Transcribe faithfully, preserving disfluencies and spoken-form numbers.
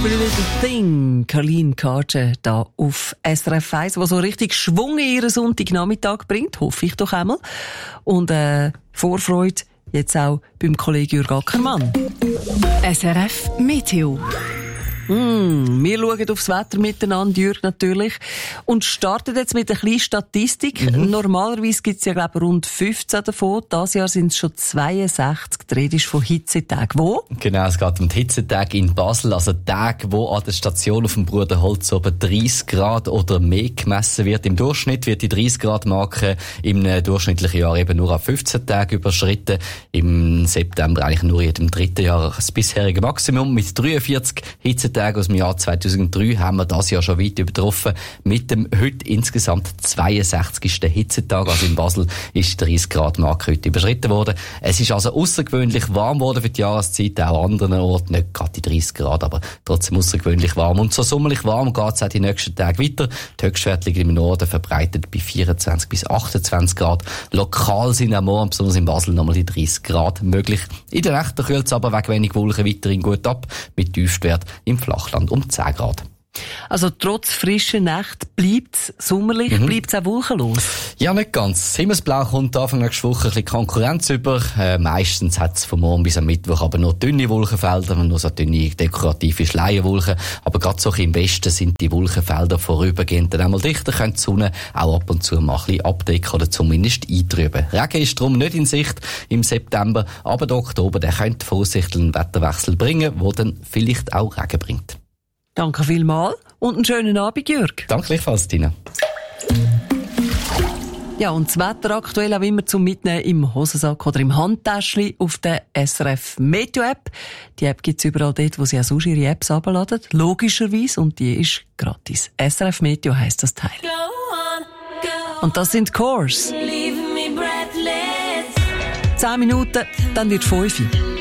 Every Little Thing, Caroline Carter, da auf S R F eins, die so richtig Schwung in ihren Sonntagnachmittag bringt, hoffe ich doch einmal. Und äh, Vorfreude jetzt auch beim Kollegen Jürg Ackermann. S R F Meteo. Mm, wir schauen aufs Wetter miteinander, Jürg, natürlich. Und starten jetzt mit einer kleinen Statistik. Mhm. Normalerweise gibt es ja, glaube ich, rund fünfzehn davon. Dieses Jahr sind es schon zweiundsechzig. Die Rede ist von Hitzetagen. Wo? Genau, es geht um die Hitzetage in Basel. Also Tage, wo an der Station auf dem Bruderholz oben dreißig Grad oder mehr gemessen wird. Im Durchschnitt wird die dreißig Grad Marke im durchschnittlichen Jahr eben nur an fünfzehn Tagen überschritten. Im September eigentlich nur in jedem dritten Jahr das bisherige Maximum. Mit dreiundvierzig Hitzetage aus dem Jahr zweitausenddrei haben wir das Jahr schon weit übertroffen. Mit dem heute insgesamt zweiundsechzigsten Hitzetag. Also in Basel ist die dreißig Grad Marke heute überschritten worden. Es ist also außergewöhnlich warm geworden für die Jahreszeit. Auch an anderen Orten nicht gerade die dreißig Grad, aber trotzdem außergewöhnlich warm. Und so sommerlich warm geht es auch die nächsten Tage weiter. Die Höchstwerte liegen im Norden verbreitet bei vierundzwanzig bis achtundzwanzig Grad. Lokal sind am Morgen, besonders in Basel, nochmal die dreißig Grad möglich. In der Nacht kühlt es aber wegen wenig Wolken weiterhin gut ab. Mit Tiefstwert im Flachland um zehn Grad. Also trotz frischer Nacht bleibt es sommerlich, mhm. bleibt es auch wolkenlos? Ja, nicht ganz. Das Himmelsblau kommt Anfang nächste Woche ein bisschen Konkurrenz über. Äh, meistens hat es von morgen bis am Mittwoch aber nur dünne Wolkenfelder und nur so dünne dekorative Schleierwolken. Aber gerade so im Westen sind die Wolkenfelder vorübergehend dann einmal dichter, können die Sonne auch ab und zu mal ein bisschen abdecken oder zumindest eintrüben. Regen ist darum nicht in Sicht im September, aber der Oktober, der könnte voraussichtlich einen Wetterwechsel bringen, der dann vielleicht auch Regen bringt. Danke vielmals und einen schönen Abend, Jürg. Danke gleichfalls, Tina. Ja, und das Wetter aktuell auch immer zum Mitnehmen im Hosensack oder im Handtäschchen auf der S R F Meteo App. Die App gibt's überall dort, wo Sie auch sonst Ihre Apps herunterladen. Logischerweise. Und die ist gratis. S R F Meteo heisst das Teil. Und das sind Course. Zehn Minuten, dann wird fünf.